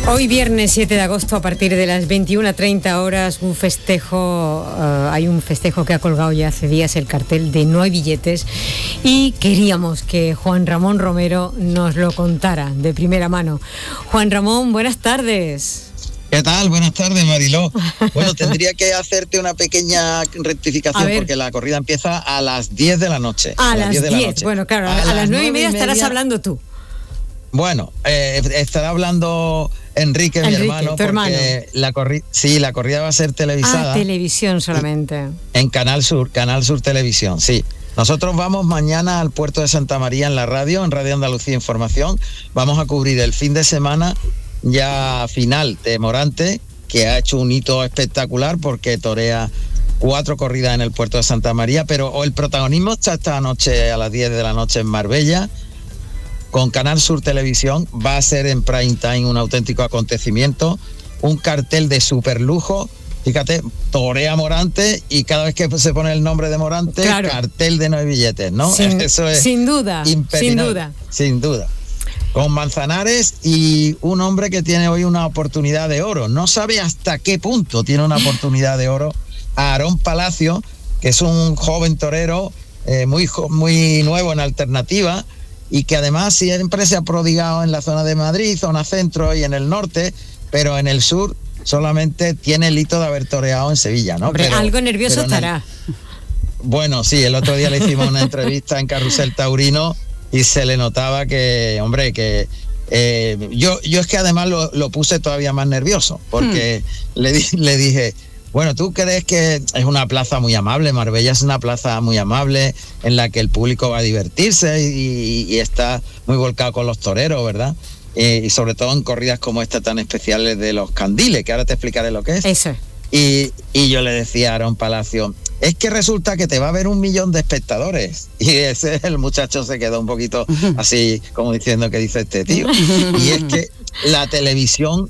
Hoy viernes 7 de agosto a partir de las 21:30 horas hay un festejo que ha colgado ya hace días el cartel de No hay billetes y queríamos que Juan Ramón Romero nos lo contara de primera mano. Juan Ramón, buenas tardes. ¿Qué tal? Buenas tardes, Mariló. Bueno, tendría que hacerte una pequeña rectificación porque la corrida empieza a las 10 de la noche. A las 10, bueno, claro, a las 9:30 estarás hablando tú. Bueno, estará hablando Enrique, mi hermano, tu porque hermano. la corrida va a ser televisada. Televisión solamente. En Canal Sur Televisión, sí. Nosotros vamos mañana al puerto de Santa María en Radio Andalucía Información. Vamos a cubrir el fin de semana ya final de Morante, que ha hecho un hito espectacular porque torea 4 corridas en el puerto de Santa María, pero el protagonismo está esta noche a las 10 de la noche en Marbella. Con Canal Sur Televisión va a ser en prime time un auténtico acontecimiento, un cartel de super lujo. Fíjate, torea Morante y cada vez que se pone el nombre de Morante, claro, cartel de No hay billetes, ¿no? Eso es sin duda. Sin duda. Con Manzanares y un hombre que tiene hoy una oportunidad de oro. No sabe hasta qué punto tiene una oportunidad de oro. Aarón Palacio, que es un joven torero muy nuevo en alternativa, y que además siempre se ha prodigado en la zona de Madrid, zona centro y en el norte, pero en el sur solamente tiene el hito de haber toreado en Sevilla, ¿no? Hombre, algo nervioso estará. Bueno, sí, el otro día le hicimos una entrevista en Carrusel Taurino y se le notaba que, hombre, que yo es que además lo puse todavía más nervioso, porque le dije, bueno, ¿tú crees que es una plaza muy amable? Marbella es una plaza muy amable en la que el público va a divertirse y está muy volcado con los toreros, ¿verdad? Y sobre todo en corridas como esta tan especiales de los candiles, que ahora te explicaré lo que es. Eso. Y yo le decía a Aarón Palacio, es que resulta que te va a ver 1 millón de espectadores. Y el muchacho se quedó un poquito así, como diciendo, ¿qué dice este tío? Y es que la televisión...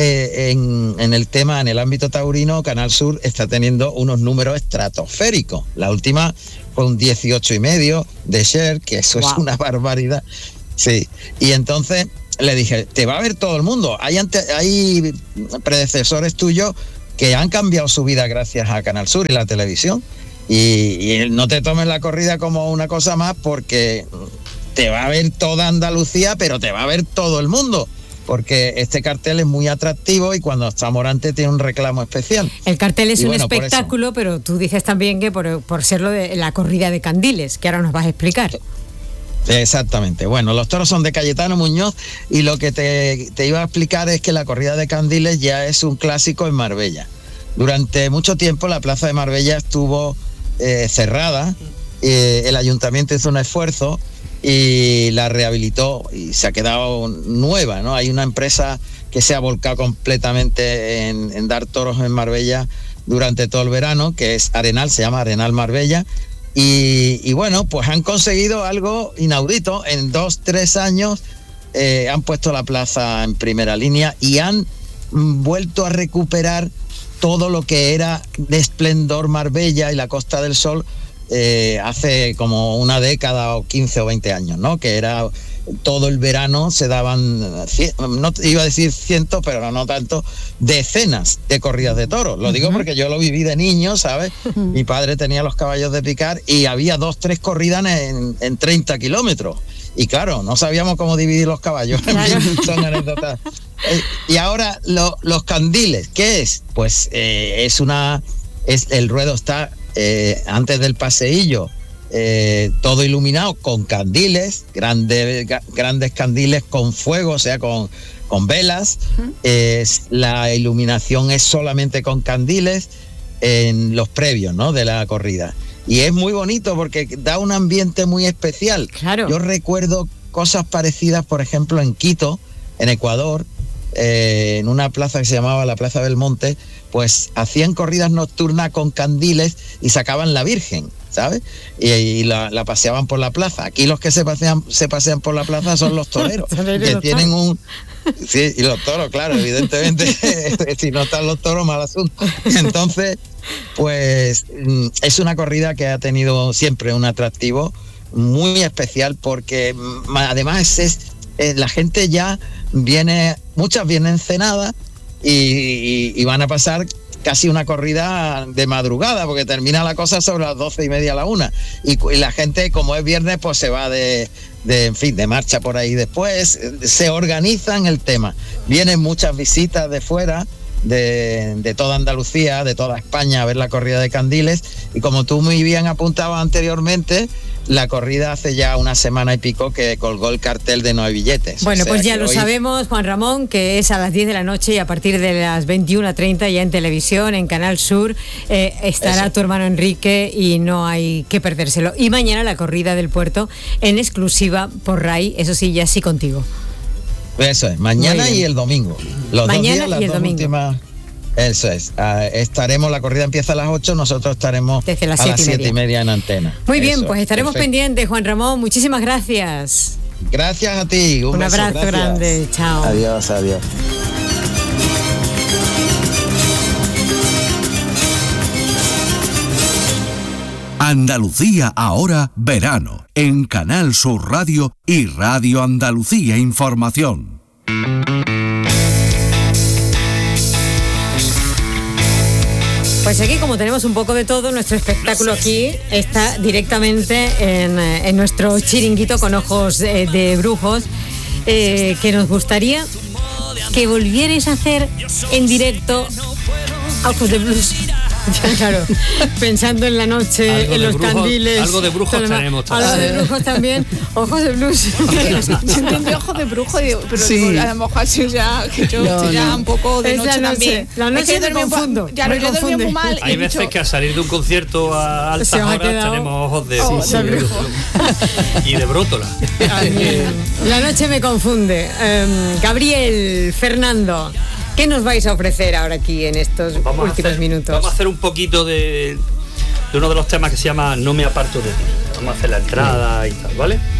en el ámbito taurino, Canal Sur está teniendo unos números estratosféricos. La última fue un 18,5 de share, que eso es una barbaridad. Sí, y entonces le dije, te va a ver todo el mundo. Hay predecesores tuyos que han cambiado su vida gracias a Canal Sur y la televisión. Y no te tomes la corrida como una cosa más, porque te va a ver toda Andalucía, pero te va a ver todo el mundo, porque este cartel es muy atractivo y cuando está Morante tiene un reclamo especial. El cartel es un espectáculo, pero tú dices también que por serlo de la corrida de candiles, que ahora nos vas a explicar. Exactamente. Bueno, los toros son de Cayetano Muñoz y lo que te iba a explicar es que la corrida de candiles ya es un clásico en Marbella. Durante mucho tiempo la plaza de Marbella estuvo cerrada, el ayuntamiento hizo un esfuerzo y la rehabilitó y se ha quedado nueva, ¿no? Hay una empresa que se ha volcado completamente en dar toros en Marbella durante todo el verano, que es Arenal, se llama Arenal Marbella, y bueno, pues han conseguido algo inaudito. En 2-3 años han puesto la plaza en primera línea y han vuelto a recuperar todo lo que era de esplendor Marbella y la Costa del Sol hace como una década o 15 o 20 años, ¿no? Que era todo el verano se daban, no iba a decir cientos, pero no tanto, decenas de corridas de toros. Lo digo porque yo lo viví de niño, ¿sabes? Mi padre tenía los caballos de picar y había 2-3 corridas en 30 kilómetros. Y claro, no sabíamos cómo dividir los caballos. Claro. Son anécdotas. Y ahora los candiles, ¿qué es? Pues el ruedo está antes del paseillo, todo iluminado con candiles, grandes candiles con fuego, o sea, con velas. La iluminación es solamente con candiles en los previos, ¿no?, de la corrida. Y es muy bonito porque da un ambiente muy especial. Claro. Yo recuerdo cosas parecidas, por ejemplo, en Quito, en Ecuador, en una plaza que se llamaba la Plaza Belmonte, pues hacían corridas nocturnas con candiles y sacaban la Virgen, ¿sabes? Y la paseaban por la plaza. Aquí los que se pasean por la plaza son los toreros, que tienen un... Sí, y los toros, claro, evidentemente, si no están los toros, mal asunto. Entonces, pues es una corrida que ha tenido siempre un atractivo muy especial porque además es la gente ya muchas vienen cenadas y van a pasar casi una corrida de madrugada, porque termina la cosa sobre las 12:30 a la 1. Y la gente, como es viernes, pues se va de marcha por ahí después. Se organizan el tema. Vienen muchas visitas de fuera, de toda Andalucía, de toda España, a ver la corrida de Candiles. Y como tú muy bien apuntabas anteriormente, la corrida hace ya una semana y pico que colgó el cartel de no hay billetes. Bueno, pues ya lo sabemos, Juan Ramón, que es a las 10 de la noche y a partir de las 21:30 ya en televisión, en Canal Sur, estará tu hermano Enrique y no hay que perdérselo. Y mañana la corrida del Puerto en exclusiva por RAI, eso sí, ya sí contigo. Eso es, mañana y el domingo. Los mañana 2 días, las y el 2 domingo. Últimas. Eso es, estaremos, la corrida empieza a las 8, nosotros estaremos desde las a las 7:30 en antena. Muy bien, Eso, pues estaremos perfecto. pendientes, Juan Ramón, muchísimas gracias. Gracias a ti, un beso, abrazo gracias. grande, chao. Adiós. Andalucía ahora verano en Canal Sur Radio y Radio Andalucía Información. Pues aquí, como tenemos un poco de todo, nuestro espectáculo aquí está directamente en nuestro chiringuito con ojos de brujos, que nos gustaría que volvierais a hacer en directo Ojos de Blues. Claro, pensando en la noche, algo en los brujos, candiles. algo de brujos tenemos. Algo de brujos también. Ojos de Blues. Yo entendí Ojos de Brujo, pero Sí. digo, a lo mejor si ya, que yo estoy ya un poco de Es noche, la noche. también. La noche es que me dormí confundo, Claro, me yo dormí confunde. muy mal. y Hay he veces dicho, que al salir de un concierto a altas Se me ha horas quedado tenemos ojos de ojos de brujo y de brótola. La noche me confunde. Gabriel, Fernando, ¿qué nos vais a ofrecer ahora aquí en estos últimos minutos? Vamos a hacer un poquito de uno de los temas que se llama No me aparto de ti. Vamos a hacer la entrada y tal, ¿vale?